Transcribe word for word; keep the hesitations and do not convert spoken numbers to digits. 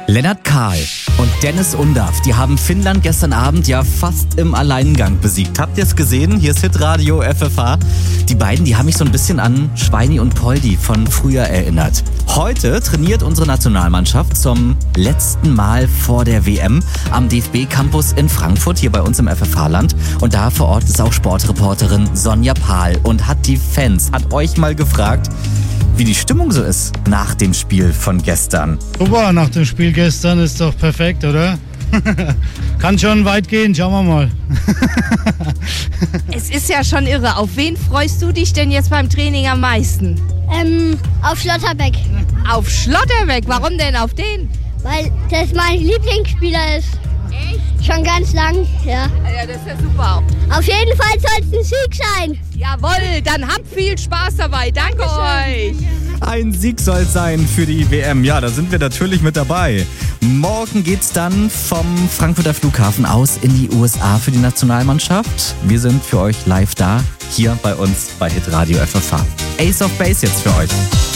Lennart Kahl und Dennis Undaff, die haben Finnland gestern Abend ja fast im Alleingang besiegt. Habt ihr es gesehen? Hier ist Hitradio F F H. Die beiden, die haben mich so ein bisschen an Schweini und Poldi von früher erinnert. Heute trainiert unsere Nationalmannschaft zum letzten Mal vor der W M am D F B-Campus in Frankfurt, hier bei uns im F F H-Land. Und da vor Ort ist auch Sportreporterin Sonja Pahl und hat die Fans, hat euch mal gefragt, wie die Stimmung so ist nach dem Spiel von gestern. Super, nach dem Spiel gestern ist doch perfekt, oder? Kann schon weit gehen, schauen wir mal. Es ist ja schon irre. Auf wen freust du dich denn jetzt beim Training am meisten? Ähm, auf Schlotterbeck. Auf Schlotterbeck? Warum denn auf den? Weil das mein Lieblingsspieler ist. Echt? Schon ganz lang, ja. Ja, das ist ja super. Auf jeden Fall soll es ein Sieg sein. Jawohl, dann habt viel Spaß dabei. Danke euch. Ein Sieg soll es sein für die W M. Ja, da sind wir natürlich mit dabei. Morgen geht's dann vom Frankfurter Flughafen aus in die U S A für die Nationalmannschaft. Wir sind für euch live da, hier bei uns bei Hitradio F F H. Ace of Base jetzt für euch.